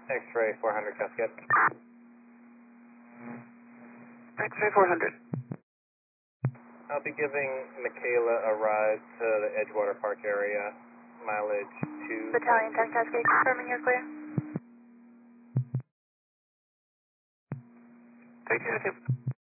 X-ray 400 Cascade. X-ray 400. I'll be giving Michaela a ride to the Edgewater Park area, mileage 2. Battalion 10 Cascade, confirming you're clear. Take care,